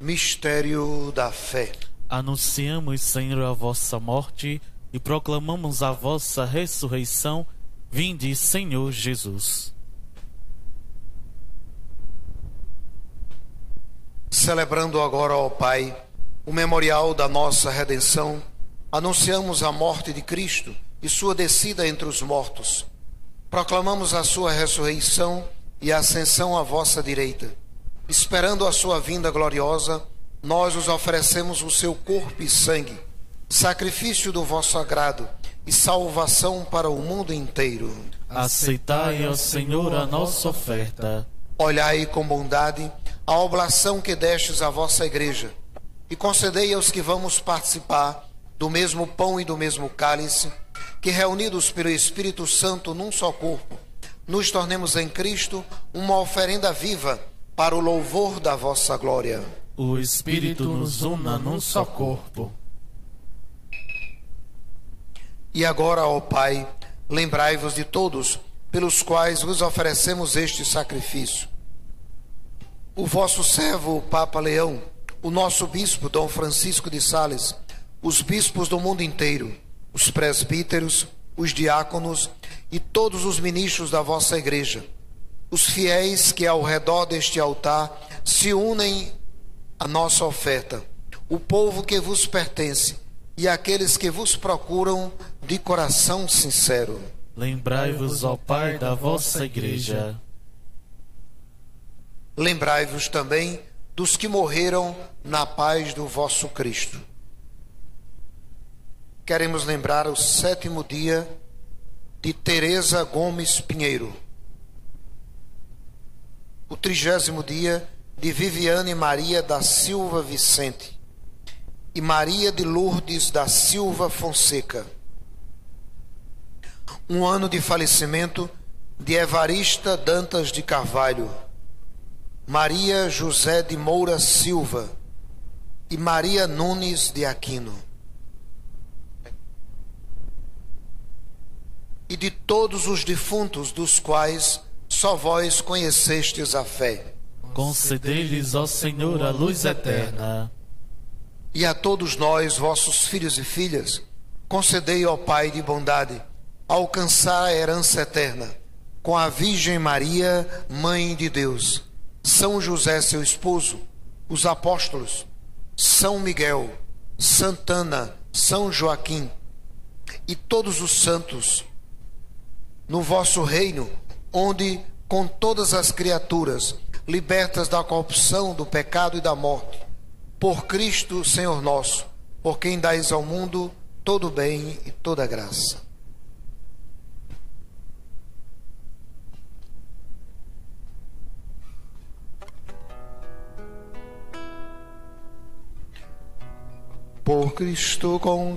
Mistério da fé. Anunciamos, Senhor, a vossa morte e proclamamos a vossa ressurreição. Vinde, Senhor Jesus. Celebrando agora, ó Pai, o memorial da nossa redenção, anunciamos a morte de Cristo e sua descida entre os mortos. Proclamamos a sua ressurreição e a ascensão à vossa direita. Esperando a sua vinda gloriosa, nós os oferecemos o seu corpo e sangue, sacrifício do vosso agrado e salvação para o mundo inteiro. Aceitai, ó Senhor, a nossa oferta. Olhai com bondade a oblação que destes à vossa igreja e concedei aos que vamos participar do mesmo pão e do mesmo cálice, que reunidos pelo Espírito Santo num só corpo, nos tornemos em Cristo uma oferenda viva para o louvor da vossa glória. O Espírito nos una num só corpo. E agora, ó Pai, lembrai-vos de todos pelos quais vos oferecemos este sacrifício. O vosso servo, o Papa Leão, o nosso bispo, Dom Francisco de Sales, os bispos do mundo inteiro, os presbíteros, os diáconos e todos os ministros da vossa igreja, os fiéis que ao redor deste altar se unem à nossa oferta, o povo que vos pertence e aqueles que vos procuram de coração sincero. Lembrai-vos, ó Pai, da vossa igreja. Lembrai-vos também dos que morreram na paz do vosso Cristo. Queremos lembrar o 7º dia de Teresa Gomes Pinheiro, o 30º dia de Viviane Maria da Silva Vicente e Maria de Lourdes da Silva Fonseca. Um ano de falecimento de Evarista Dantas de Carvalho, Maria José de Moura Silva e Maria Nunes de Aquino. E de todos os defuntos dos quais só vós conhecestes a fé. Concedei-lhes, ó Senhor, a luz eterna. E a todos nós, vossos filhos e filhas, concedei, ó Pai de bondade, alcançar a herança eterna, com a Virgem Maria, Mãe de Deus, São José, seu esposo, os apóstolos, São Miguel, Santana, São Joaquim e todos os santos, no vosso reino, onde, com todas as criaturas, libertas da corrupção, do pecado e da morte, por Cristo, Senhor nosso, por quem dais ao mundo todo bem e toda graça. Por Cristo, com